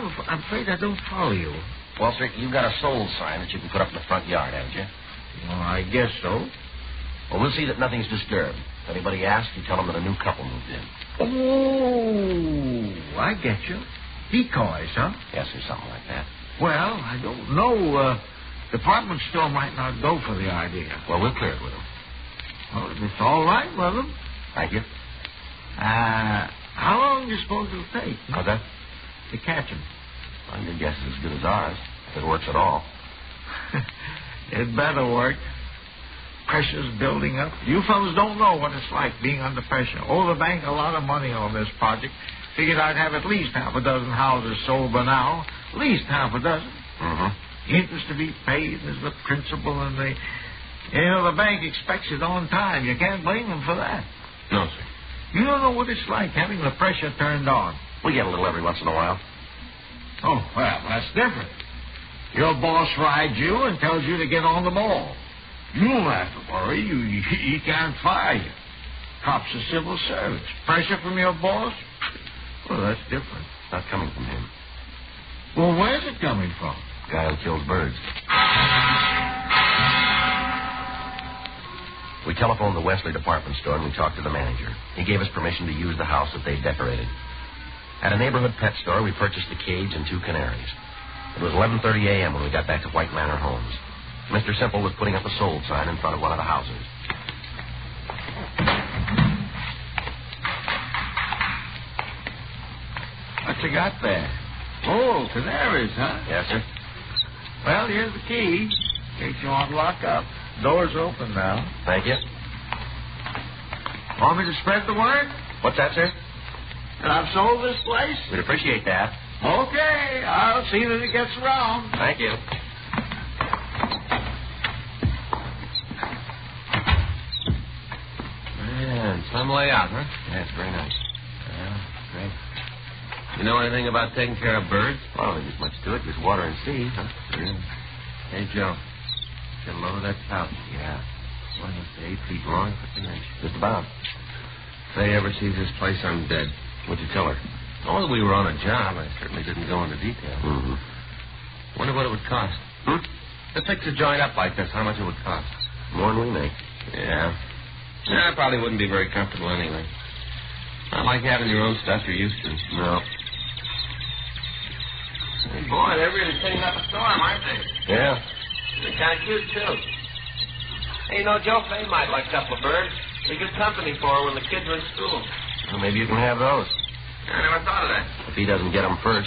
I'm afraid I don't follow you. Well, sir, you've got a sold sign that you can put up in the front yard, haven't you? Well, I guess so. Well, we'll see that nothing's disturbed. If anybody asks, you tell them that a new couple moved in. Oh, I get you. Decoys, huh? Yes, or something like that. Well, I don't know. Department store might not go for the idea. Well, we'll clear it with them. Well, if it's all right with them. Thank you. How long do you suppose it'll take? How's that? To catch them. Well, your guess is as good as ours, if it works at all. It better work. Pressure's building up. You fellas don't know what it's like being under pressure. Owe the bank a lot of money on this project. Figured I'd have at least half a dozen houses sold by now. At least half a dozen. Mm-hmm. Interest to be paid is the principal, and the bank expects it on time. You can't blame them for that. No, sir. You don't know what it's like having the pressure turned on. We get a little every once in a while. Oh, well, that's different. Your boss rides you and tells you to get on the ball. You don't have to worry. He can't fire you. Cop's a civil service. Pressure from your boss? Well, that's different. Not coming from him. Well, where's it coming from? Guy who kills birds. We telephoned the Wesley department store and we talked to the manager. He gave us permission to use the house that they decorated. At a neighborhood pet store, we purchased a cage and 2 canaries. It was 11:30 a.m. when we got back to White Manor Homes. Mr. Simple was putting up a sold sign in front of one of the houses. What you got there? Oh, canaries, huh? Yes, sir. Well, here's the key. In case you want to lock up. Door's open now. Thank you. Want me to spread the word? What's that, sir? That I've sold this place? We'd appreciate that. Okay, I'll see that it gets around. Thank you. Man, some layout, huh? Yeah, it's very nice. Yeah, great. You know anything about taking care of birds? Well, I don't think there's much to it. Just water and seed, huh? Yeah. Hey, Joe. Get a load of that pouch. Yeah. What is it, 8 feet long? What's an inch? Just about. If they ever sees this place, I'm dead. What'd you tell her? Oh, we were on a job. I certainly didn't go into detail. Mm-hmm. Wonder what it would cost. To fix a joint up like this, how much it would cost? More than we make. Yeah. Yeah, I probably wouldn't be very comfortable anyway. Not like having your own stuff you're used to. No. Hey, boy, they're really cleaning up a storm, aren't they? Yeah. They're kind of cute, too. Hey, you know, Joe Fay might like a couple of birds. They're good company for her when the kids are in school. Well, maybe you can have those. I never thought of that. If he doesn't get them first.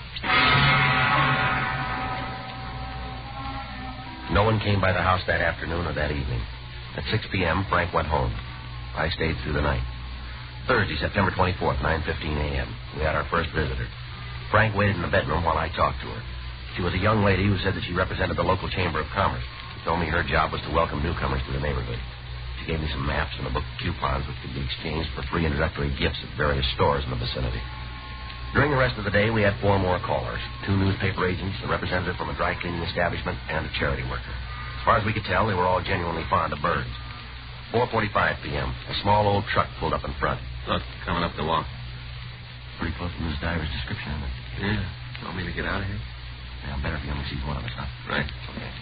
No one came by the house that afternoon or that evening. At 6 p.m., Frank went home. I stayed through the night. Thursday, September 24th, 9:15 a.m. We had our first visitor. Frank waited in the bedroom while I talked to her. She was a young lady who said that she represented the local Chamber of Commerce. She told me her job was to welcome newcomers to the neighborhood. She gave me some maps and a book of coupons which could be exchanged for free introductory gifts at various stores in the vicinity. During the rest of the day, we had 4 more callers. 2 newspaper agents, a representative from a dry cleaning establishment, and a charity worker. As far as we could tell, they were all genuinely fond of birds. 4:45 p.m., a small old truck pulled up in front. Look, coming up the walk. Pretty close to Miss Dyer's description, isn't it? Yeah. Want me to get out of here? Yeah, better if he only sees one of us, huh? Right. Okay.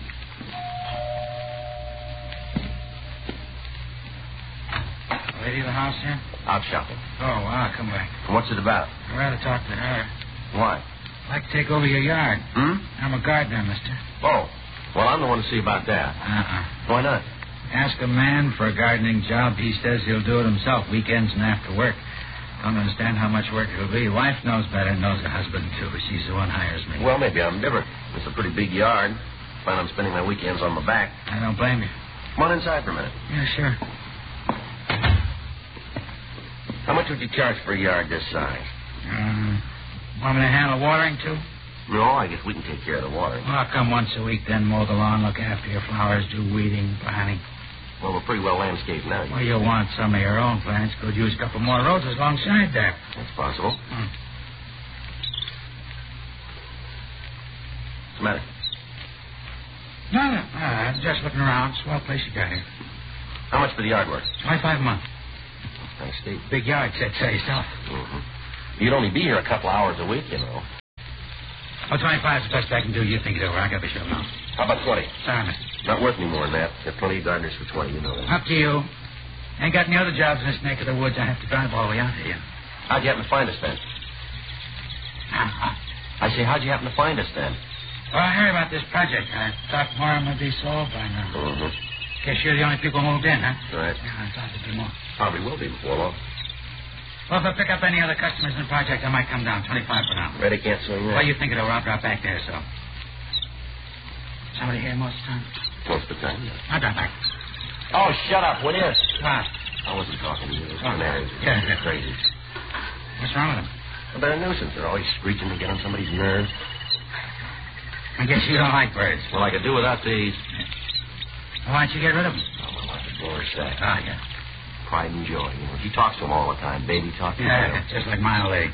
Lady of the house here? Out shopping. Oh, wow, come back. What's it about? I'd rather talk to her. Why? I'd like to take over your yard. I'm a gardener, mister. Oh. Well, I'm the one to see about that. Why not? Ask a man for a gardening job. He says he'll do it himself, weekends and after work. Don't understand how much work it'll be. Wife knows better, knows her husband, too. She's the one hires me. Well, maybe I'm different. It's a pretty big yard. Plan on spending my weekends on my back. I don't blame you. Come on inside for a minute. Yeah, sure. How much would you charge for a yard this size? Want me to handle watering, too? No, I guess we can take care of the watering. Well, I'll come once a week, then mow the lawn, look after your flowers, do weeding, planting. Well, we're pretty well landscaped now. Well, you'll want some of your own plants. Could use a couple more roses alongside there. That's possible. What's the matter? No. I'm just looking around. Swell place you got here. How much for the yard work? $25 a month. Nice steep. Big yard, said so yourself. You'd only be here a couple hours a week, you know. Oh, 25 is the best I can do. You think it over. I got to be sure now. How about 20? Sorry, mister. Not worth any more than that. There are plenty of gardeners for 20, you know that. Up to you. Ain't got any other jobs in this neck of the woods. I have to drive all the way out here. How'd you happen to find us then? I say, how'd you happen to find us then? Well, I heard about this project. I thought more would be sold by now. Mm-hmm. Guess you're the only people moved in, huh? Right. Yeah, I thought there'd be more. Probably will be before long. Well, if I pick up any other customers in the project, I might come down. 25 for now. Reddy can't swing that. Well, you think it over. I'll drop back there, so. Somebody here most of the time? Most of the time, yeah. I'll drop back. Oh, shut up, will you? What? I wasn't talking to you. Those Oh. canaries Yeah. are crazy. What's wrong with them? Well, they're a nuisance. They're always screeching to get on somebody's nerves. I guess you don't like birds. Well, I could do without these. Well, why don't you get rid of them? Oh, my wife adores that. Ah, yeah. Pride and joy. You know, she talks to them all the time. Baby talk. Yeah, just like my old lady.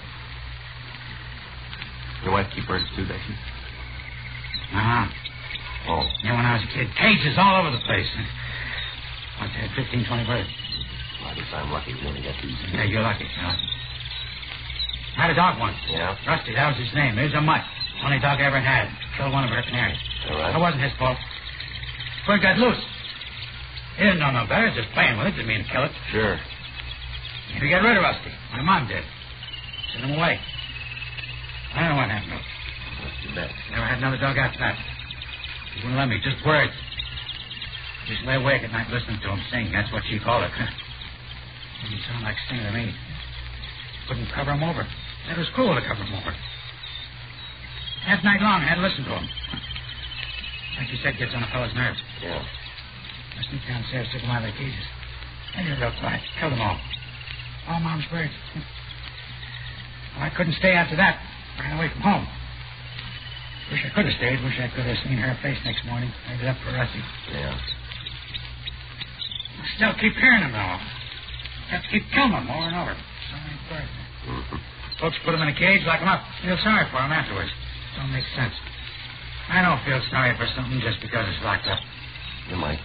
Your wife keep birds too, does she? Uh-huh. Oh. Yeah, when I was a kid, cages all over the place. Once I had 15, 20 birds. Well, I guess I'm lucky we only got these. Yeah, you're lucky. I had a dog once. Yeah? Rusty, that was his name. He was a mutt. Only dog I ever had. Killed one of her canaries. All right. It wasn't his fault. Bird got loose. He didn't know no better. Just playing with it. Didn't mean to kill it. Sure. He got rid of Rusty. My mom did. Sent him away. I don't know what happened to him. That's too bad. Never had another dog after that. He wouldn't let me. Just words. Just lay awake at night listening to him sing. That's what she called it. Didn't sound like singing to me. Couldn't cover him over. That was cruel to cover him over. Half night long, I had to listen to him. Like you said, gets on a fellow's nerves. Yeah. I sneaked downstairs, took them out of their cages. They did real quiet. Killed them all. All Mom's birds. Well, I couldn't stay after that. Ran away from home. Wish I could have stayed. Wish I could have seen her face next morning. Made it up for Rusty. Yeah. I still keep hearing them, though. Have to keep killing them over and over. So many birds. Mm-hmm. Folks put them in a cage, lock them up. Feel sorry for them afterwards. Don't make sense. I don't feel sorry for something just because it's locked up. You might.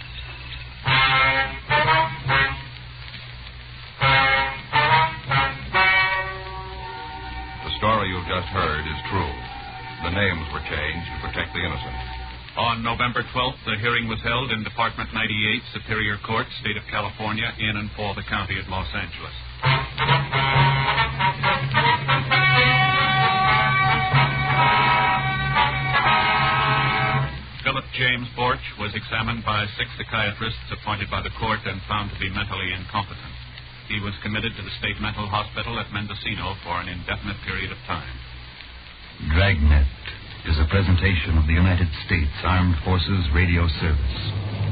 The story you've just heard is true. The names were changed to protect the innocent. On November 12th, the hearing was held in Department 98, Superior Court, State of California, in and for the County of Los Angeles. Philip James Borch was examined by 6 psychiatrists appointed by the court and found to be mentally incompetent. He was committed to the State Mental Hospital at Mendocino for an indefinite period of time. Dragnet is a presentation of the United States Armed Forces Radio Service.